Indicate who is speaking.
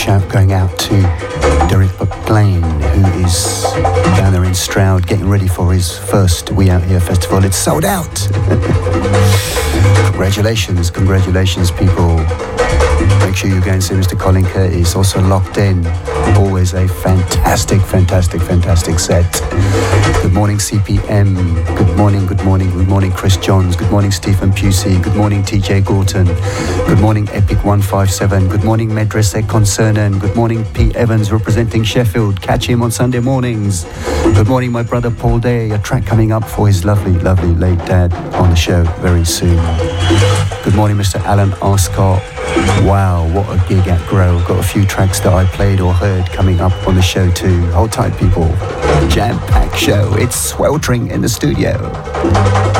Speaker 1: shout going out to Derek McLean, who is down there in Stroud getting ready for his first We Out Here festival. It's sold out. Congratulations, people. Make sure you go and see Mr. Colin Curtis, also locked in. Always a fantastic set. Good morning, CPM. Good morning, Chris Johns. Good morning, Stephen Pusey. Good morning, TJ Gorton. Good morning, Epic 157. Good morning, Medrese Concernan. Good morning, Pete Evans representing Sheffield. Catch him on Sunday mornings. Good morning, my brother Paul Day. A track coming up for his lovely late dad on the show very soon. Good morning, Mr. Alan Arscott. Wow, what a gig at Grow. Got a few tracks that I played or heard coming up on the show too. Hold tight, people. Jam-packed show. It's sweltering in the studio.